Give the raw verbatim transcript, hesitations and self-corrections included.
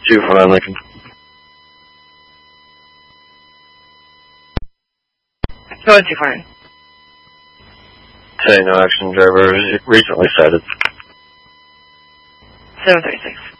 two for nine Lincoln. Go ahead, two for nine. Say no action, driver recently sighted. seven thirty-six.